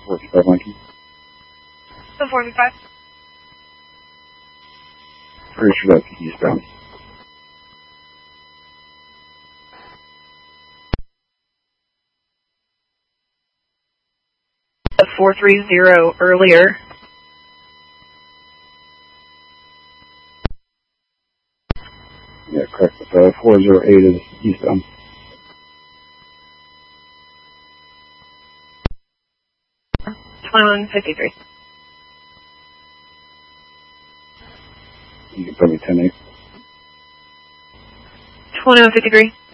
45 Lincoln. 45. Pretty sure that's eastbound. The 430 earlier. Yeah, correct. 408 is eastbound. Clown 53. You can tell me 10-8. 2153.